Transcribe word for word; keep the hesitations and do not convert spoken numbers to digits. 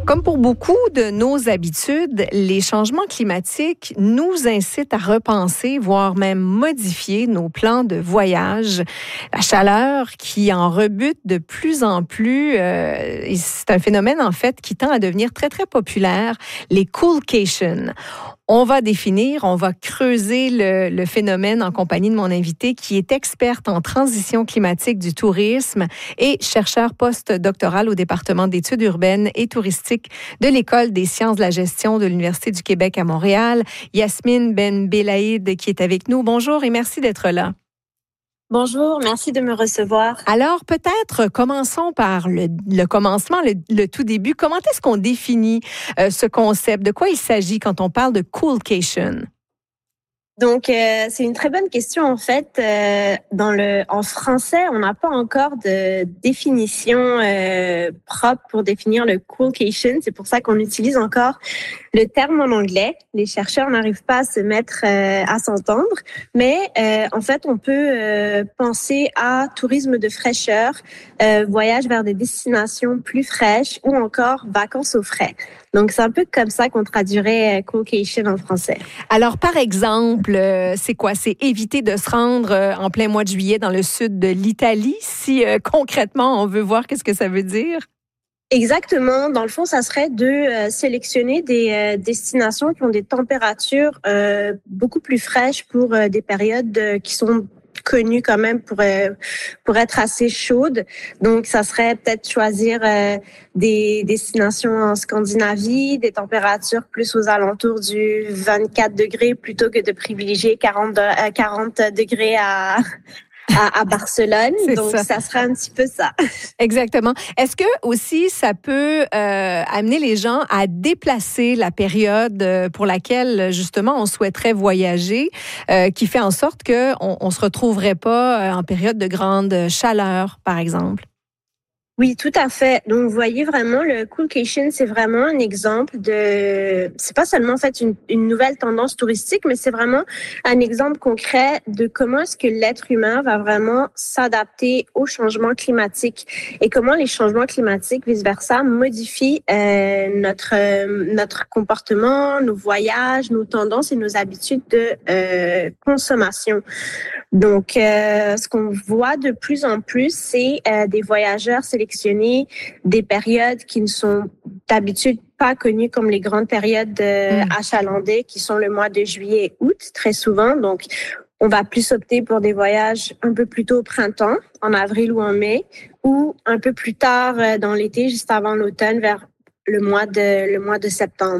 Comme pour beaucoup de nos habitudes, les changements climatiques nous incitent à repenser, voire même modifier nos plans de voyage. La chaleur qui en rebute de plus en plus, euh, et c'est un phénomène en fait qui tend à devenir très très populaire, les coolcations. On va définir, on va creuser le, le phénomène en compagnie de mon invité qui est experte en transition climatique du tourisme et chercheur post-doctoral au département d'études urbaines et touristiques de l'École des sciences de la gestion de l'Université du Québec à Montréal. Yasmine Ben Belaïd qui est avec nous. Bonjour et merci d'être là. Bonjour, merci de me recevoir. Alors, peut-être commençons par le, le commencement, le, le tout début. Comment est-ce qu'on définit euh, ce concept? De quoi il s'agit quand on parle de coolcation? Donc, euh, c'est une très bonne question en fait. Euh, dans le, en français, on n'a pas encore de définition euh, propre pour définir le coolcation. C'est pour ça qu'on utilise encore le terme en anglais. Les chercheurs n'arrivent pas à se mettre euh, à s'entendre, mais euh, en fait, on peut euh, penser à tourisme de fraîcheur, euh, voyage vers des destinations plus fraîches ou encore vacances au frais. Donc, c'est un peu comme ça qu'on traduirait euh, coolcation en français. Alors, par exemple, euh, c'est quoi? C'est éviter de se rendre euh, en plein mois de juillet dans le sud de l'Italie, si euh, concrètement, on veut voir qu'est-ce que ça veut dire? Exactement. Dans le fond, ça serait de euh, sélectionner des euh, destinations qui ont des températures euh, beaucoup plus fraîches pour euh, des périodes euh, qui sont connues quand même pour euh, pour être assez chaudes. Donc, ça serait peut-être choisir euh, des destinations en Scandinavie, des températures plus aux alentours du vingt-quatre degrés plutôt que de privilégier quarante, de, quarante degrés à À, à Barcelone, C'est donc ça. ça sera un petit peu ça. Exactement. Est-ce que aussi ça peut euh, amener les gens à déplacer la période pour laquelle justement on souhaiterait voyager, euh, qui fait en sorte que on, on se retrouverait pas en période de grande chaleur, par exemple? Oui, tout à fait. Donc, vous voyez vraiment, le coolcation, c'est vraiment un exemple de, c'est pas seulement en fait une, une nouvelle tendance touristique, mais c'est vraiment un exemple concret de comment est-ce que l'être humain va vraiment s'adapter aux changements climatiques et comment les changements climatiques, vice-versa, modifient euh, notre euh, notre comportement, nos voyages, nos tendances et nos habitudes de euh, consommation. Donc, euh, ce qu'on voit de plus en plus, c'est euh, des voyageurs sélectionner des périodes qui ne sont d'habitude pas connues comme les grandes périodes euh, Mm. achalandées, qui sont le mois de juillet et août, très souvent. Donc, on va plus opter pour des voyages un peu plus tôt au printemps, en avril ou en mai, ou un peu plus tard euh, dans l'été, juste avant l'automne, vers le mois de le mois de septembre.